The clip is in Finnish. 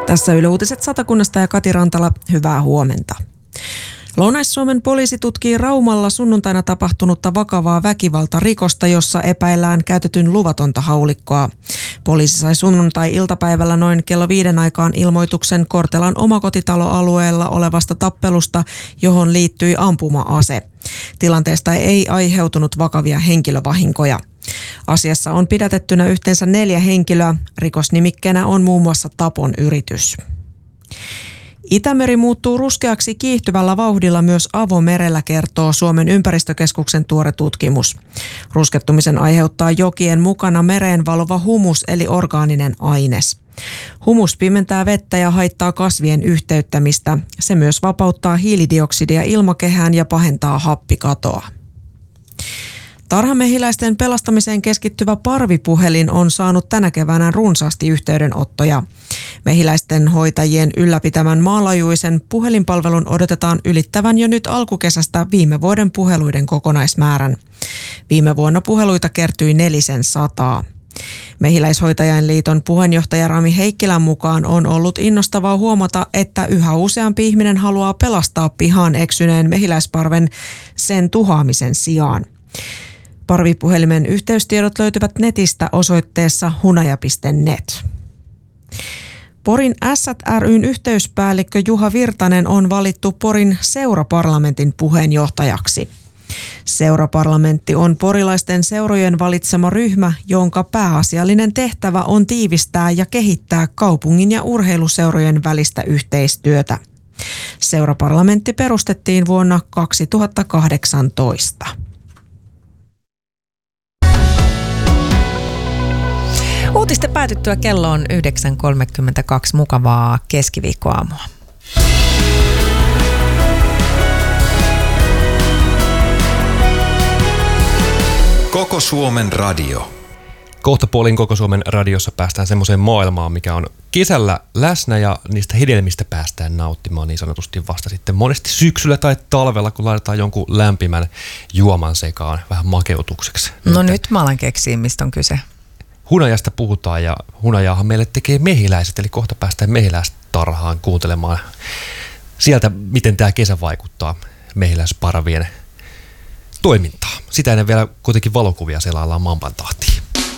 Tässä Yle Uutiset Satakunnasta ja Kati Rantala, hyvää huomenta. Lounais-Suomen poliisi tutkii Raumalla sunnuntaina tapahtunutta vakavaa väkivaltarikosta, jossa epäillään käytetyn luvatonta haulikkoa. Poliisi sai sunnuntai-iltapäivällä noin kello 5 aikaan ilmoituksen Kortelan omakotitaloalueella olevasta tappelusta, johon liittyi ampuma-ase. Tilanteesta ei aiheutunut vakavia henkilövahinkoja. Asiassa on pidätettynä yhteensä 4 henkilöä. Rikosnimikkeenä on muun muassa tapon yritys. Itämeri muuttuu ruskeaksi kiihtyvällä vauhdilla myös avomerellä, kertoo Suomen ympäristökeskuksen tuore tutkimus. Ruskettumisen aiheuttaa jokien mukana mereen valuva humus eli orgaaninen aines. Humus pimentää vettä ja haittaa kasvien yhteyttämistä. Se myös vapauttaa hiilidioksidia ilmakehään ja pahentaa happikatoa. Tarhamehiläisten pelastamiseen keskittyvä Parvi-puhelin on saanut tänä keväänä runsaasti yhteydenottoja. Mehiläisten hoitajien ylläpitämän maanlaajuisen puhelinpalvelun odotetaan ylittävän jo nyt alkukesästä viime vuoden puheluiden kokonaismäärän. Viime vuonna puheluita kertyi 400. Mehiläishoitajain liiton puheenjohtaja Rami Heikkilän mukaan on ollut innostavaa huomata, että yhä useampi ihminen haluaa pelastaa pihaan eksyneen mehiläisparven sen tuhoamisen sijaan. Parvipuhelimen yhteystiedot löytyvät netistä osoitteessa hunaja.net. Porin Ässät ry:n yhteyspäällikkö Juha Virtanen on valittu Porin seuraparlamentin puheenjohtajaksi. Seuraparlamentti on porilaisten seurojen valitsema ryhmä, jonka pääasiallinen tehtävä on tiivistää ja kehittää kaupungin ja urheiluseurojen välistä yhteistyötä. Seuraparlamentti perustettiin vuonna 2018. Uutisten päätyttyä kello on 9.32. Mukavaa keskiviikkoaamua. Koko Suomen radio. Kohtapuolin Koko Suomen radiossa päästään semmoiseen maailmaan, mikä on kesällä läsnä ja niistä hedelmistä päästään nauttimaan niin sanotusti vasta sitten monesti syksyllä tai talvella, kun laitetaan jonkun lämpimän juoman sekaan vähän makeutukseksi. No nyt mä alan keksiä, mistä on kyse. Hunajasta puhutaan ja hunajaahan meille tekee mehiläiset, eli kohta päästään mehiläistarhaan kuuntelemaan sieltä, miten tämä kesä vaikuttaa mehiläisparvien toimintaan. Sitä ennen vielä kuitenkin valokuvia selaillaan mampan tahtiin.